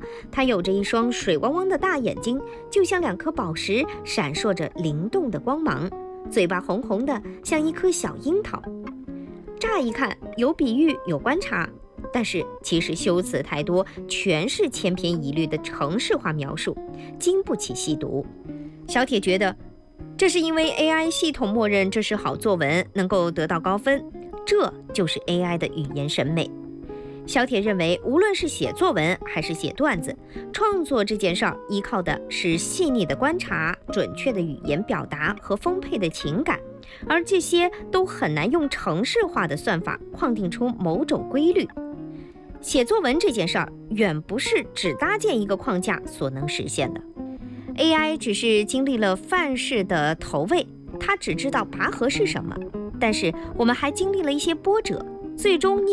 它有着一双水汪汪的大眼睛，就像2颗宝石，闪烁着灵动的光芒，嘴巴红红的，像一颗小樱桃。乍一看有比喻有观察，但是其实修辞太多，全是千篇一律的程式化描述，经不起细读。小铁觉得，这是因为 AI 系统默认这是好作文，能够得到高分，这就是 AI 的语言审美。小铁认为，无论是写作文还是写段子，创作这件事儿依靠的是细腻的观察、准确的语言表达和丰沛的情感，而这些都很难用程式化的算法框定出某种规律。写作文这件事儿远不是只搭建一个框架所能实现的。AI 只是经历了范式的投喂，它只知道拔河是什么，但是我们还经历了一些波折，最终